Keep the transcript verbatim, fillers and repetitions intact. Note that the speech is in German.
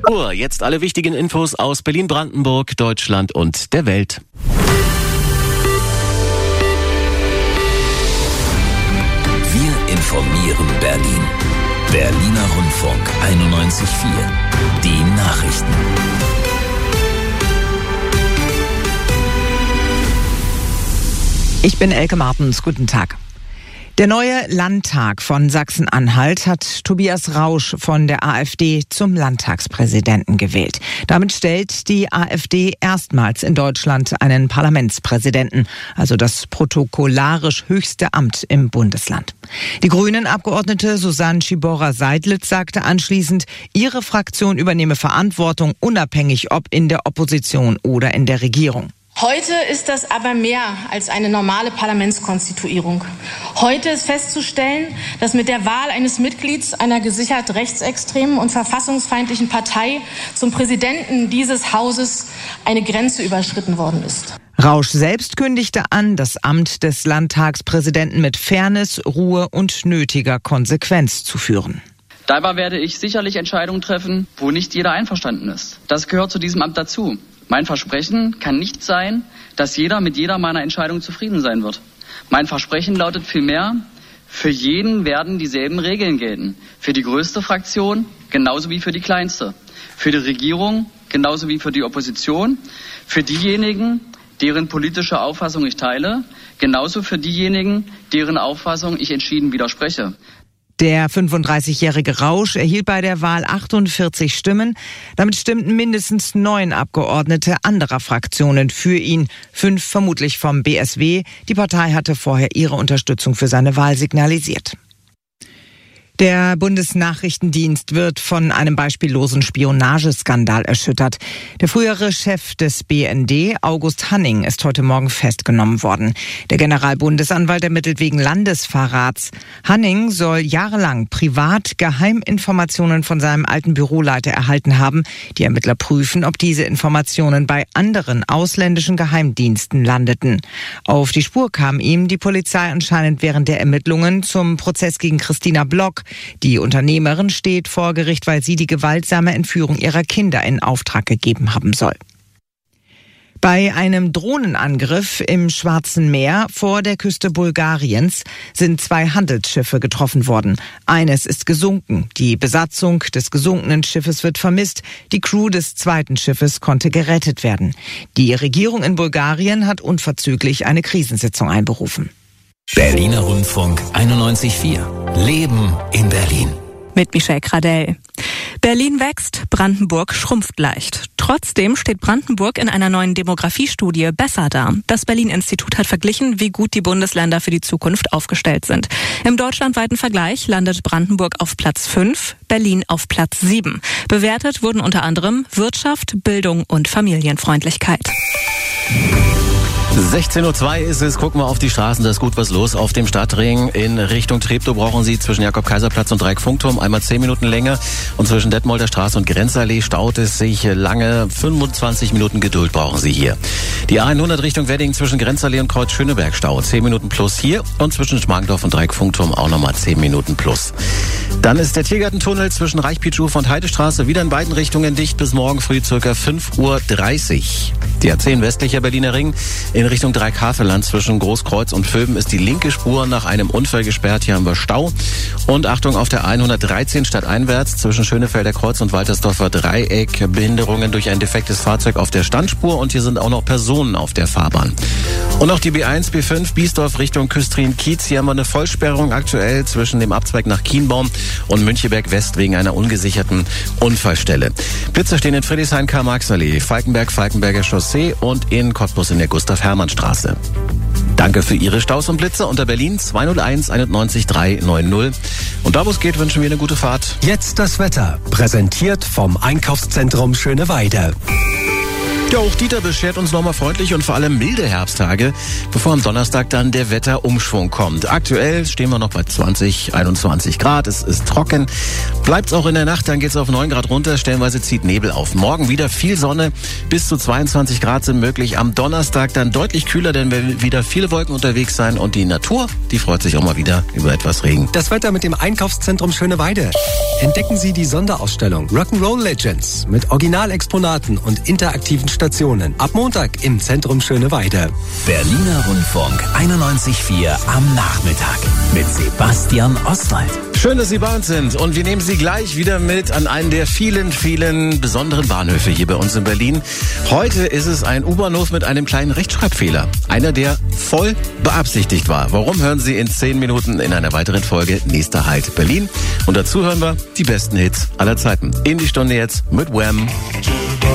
Uhr. Jetzt alle wichtigen Infos aus Berlin, Brandenburg, Deutschland und der Welt. Wir informieren Berlin. Berliner Rundfunk einundneunzig Komma vier. Die Nachrichten. Ich bin Elke Martens. Guten Tag. Der neue Landtag von Sachsen-Anhalt hat Tobias Rausch von der AfD zum Landtagspräsidenten gewählt. Damit stellt die AfD erstmals in Deutschland einen Parlamentspräsidenten, also das protokollarisch höchste Amt im Bundesland. Die Grünen-Abgeordnete Susanne Schibora-Seidlitz sagte anschließend, ihre Fraktion übernehme Verantwortung, unabhängig ob in der Opposition oder in der Regierung. Heute ist das aber mehr als eine normale Parlamentskonstituierung. Heute ist festzustellen, dass mit der Wahl eines Mitglieds einer gesichert rechtsextremen und verfassungsfeindlichen Partei zum Präsidenten dieses Hauses eine Grenze überschritten worden ist. Rausch selbst kündigte an, das Amt des Landtagspräsidenten mit Fairness, Ruhe und nötiger Konsequenz zu führen. Dabei werde ich sicherlich Entscheidungen treffen, wo nicht jeder einverstanden ist. Das gehört zu diesem Amt dazu. Mein Versprechen kann nicht sein, dass jeder mit jeder meiner Entscheidungen zufrieden sein wird. Mein Versprechen lautet vielmehr, für jeden werden dieselben Regeln gelten. Für die größte Fraktion genauso wie für die kleinste. Für die Regierung genauso wie für die Opposition. Für diejenigen, deren politische Auffassung ich teile, genauso für diejenigen, deren Auffassung ich entschieden widerspreche. Der fünfunddreißigjährige Rausch erhielt bei der Wahl achtundvierzig Stimmen. Damit stimmten mindestens neun Abgeordnete anderer Fraktionen für ihn, fünf vermutlich vom B S W. Die Partei hatte vorher ihre Unterstützung für seine Wahl signalisiert. Der Bundesnachrichtendienst wird von einem beispiellosen Spionageskandal erschüttert. Der frühere Chef des B N D, August Hanning, ist heute Morgen festgenommen worden. Der Generalbundesanwalt ermittelt wegen Landesverrats. Hanning soll jahrelang privat Geheiminformationen von seinem alten Büroleiter erhalten haben. Die Ermittler prüfen, ob diese Informationen bei anderen ausländischen Geheimdiensten landeten. Auf die Spur kam ihm die Polizei anscheinend während der Ermittlungen zum Prozess gegen Christina Block. Die Unternehmerin steht vor Gericht, weil sie die gewaltsame Entführung ihrer Kinder in Auftrag gegeben haben soll. Bei einem Drohnenangriff im Schwarzen Meer vor der Küste Bulgariens sind zwei Handelsschiffe getroffen worden. Eines ist gesunken. Die Besatzung des gesunkenen Schiffes wird vermisst. Die Crew des zweiten Schiffes konnte gerettet werden. Die Regierung in Bulgarien hat unverzüglich eine Krisensitzung einberufen. Berliner Rundfunk einundneunzig Komma vier. Leben in Berlin. Mit Michelle Kradell. Berlin wächst, Brandenburg schrumpft leicht. Trotzdem steht Brandenburg in einer neuen Demografiestudie besser da. Das Berlin-Institut hat verglichen, wie gut die Bundesländer für die Zukunft aufgestellt sind. Im deutschlandweiten Vergleich landet Brandenburg auf Platz fünf, Berlin auf Platz sieben. Bewertet wurden unter anderem Wirtschaft, Bildung und Familienfreundlichkeit. sechzehn Uhr zwei ist es. Gucken wir auf die Straßen. Da ist gut was los. Auf dem Stadtring in Richtung Treptow brauchen Sie zwischen Jakob-Kaiser-Platz und Dreieck-Funkturm einmal zehn Minuten länger. Und zwischen Detmolder Straße und Grenzallee staut es sich lange. fünfundzwanzig Minuten Geduld brauchen Sie hier. Die A hundert Richtung Wedding zwischen Grenzallee und Kreuz Schöneberg Stau. zehn Minuten plus hier. Und zwischen Schmargendorf und Dreieck-Funkturm auch nochmal zehn Minuten plus. Dann ist der Tiergartentunnel zwischen Reichpitschufer und Heidestraße wieder in beiden Richtungen dicht bis morgen früh ca. fünf Uhr dreißig. Die A zehn westlicher Berliner Ring in Richtung Dreieck-Havelland zwischen Großkreuz und Vöben ist die linke Spur nach einem Unfall gesperrt. Hier haben wir Stau. Und Achtung auf der hundertdreizehn stadteinwärts zwischen Schönefelder Kreuz und Waltersdorfer Dreieck. Behinderungen durch ein defektes Fahrzeug auf der Standspur und hier sind auch noch Personen auf der Fahrbahn. Und noch die B eins, B fünf, Biesdorf Richtung Küstrin-Kiez. Hier haben wir eine Vollsperrung aktuell zwischen dem Abzweig nach Kienbaum und Müncheberg West wegen einer ungesicherten Unfallstelle. Blitzer stehen in Friedrichshain, Karl-Marx-Allee, Falkenberg, Falkenberger Chaussee und in Cottbus in der Gustav-Hermann-Straße. Danke für Ihre Staus und Blitze unter Berlin zweihunderteins einundneunzig drei neunzig. Und da wo es geht, wünschen wir eine gute Fahrt. Jetzt das Wetter, präsentiert vom Einkaufszentrum Schöneweide. Ja, auch Dieter beschert uns nochmal freundlich und vor allem milde Herbsttage, bevor am Donnerstag dann der Wetterumschwung kommt. Aktuell stehen wir noch bei zwanzig, einundzwanzig Grad, es ist trocken. Bleibt's auch in der Nacht, dann geht's auf neun Grad runter, stellenweise zieht Nebel auf. Morgen wieder viel Sonne, bis zu zweiundzwanzig Grad sind möglich. Am Donnerstag dann deutlich kühler, denn wir wieder viele Wolken unterwegs sein und die Natur, die freut sich auch mal wieder über etwas Regen. Das Wetter mit dem Einkaufszentrum Schöneweide. Entdecken Sie die Sonderausstellung Rock'n'Roll Legends mit Originalexponaten und interaktiven Stationen. Ab Montag im Zentrum Schöneweide. Berliner Rundfunk einundneunzig Komma vier am Nachmittag mit Sebastian Ostwald. Schön, dass Sie bei uns sind und wir nehmen Sie gleich wieder mit an einen der vielen, vielen besonderen Bahnhöfe hier bei uns in Berlin. Heute ist es ein U-Bahnhof mit einem kleinen Rechtschreibfehler. Einer, der voll beabsichtigt war. Warum, hören Sie in zehn Minuten in einer weiteren Folge Nächster Halt Berlin. Und dazu hören wir die besten Hits aller Zeiten. In die Stunde jetzt mit Wham!